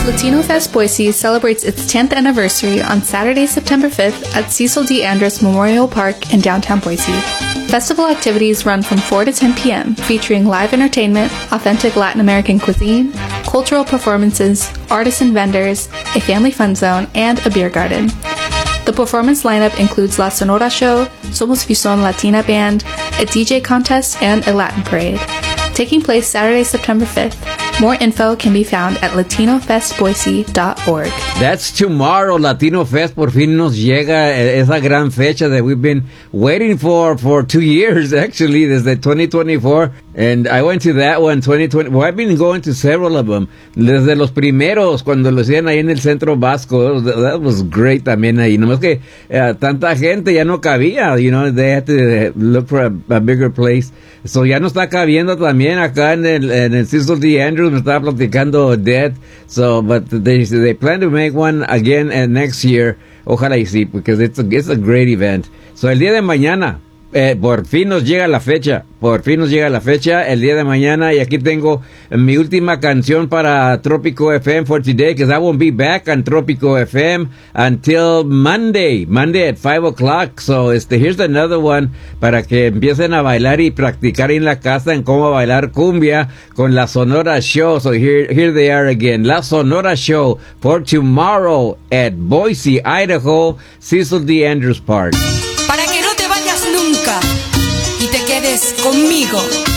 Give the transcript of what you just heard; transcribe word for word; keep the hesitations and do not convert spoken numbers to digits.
Latino Fest Boise celebrates its tenth anniversary on Saturday, September fifth at Cecil D. Andrus Memorial Park in downtown Boise. Festival activities run from four to ten p.m., featuring live entertainment, authentic Latin American cuisine, cultural performances, artisan vendors, a family fun zone, and a beer garden. The performance lineup includes La Sonora Show, Somos Fusion Latina Band, a D J contest, and a Latin parade. Taking place Saturday, September fifth. More info can be found at latino fest boise dot org. That's tomorrow. Latino Fest por fin nos llega esa gran fecha that we've been waiting for for two years, actually, desde twenty twenty-four. And I went to that one, twenty twenty. Well, I've been going to several of them. Desde los primeros, cuando lo hacían ahí en el Centro Vasco. That was great también ahí. Nomás que uh, tanta gente ya no cabía. You know, they had to look for a, a bigger place. So ya no está cabiendo también acá en el, en el Cecil D. Andrus. Me estaba platicando Dead. So, but they they plan to make one again uh, next year. Ojalá y sí, because it's a, it's a great event. So, el día de mañana, eh, por fin nos llega la fecha. Por fin nos llega la fecha, el día de mañana. Y aquí tengo mi última canción para Tropico F M for today, because I won't be back on Tropico F M until Monday. Monday at five o'clock. So, este, here's another one para que empiecen a bailar y practicar en la casa en cómo bailar cumbia con La Sonora Show. So, here, here they are again. La Sonora Show for tomorrow at Boise, Idaho, Cecil D. Andrus Park. Para que no te vayas nunca y te quedes conmigo.